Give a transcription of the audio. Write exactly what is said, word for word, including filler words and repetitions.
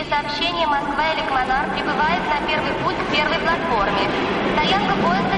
сообщение Москва-Эликмонар прибывает на первый путь к первой платформе. Стоянка поезда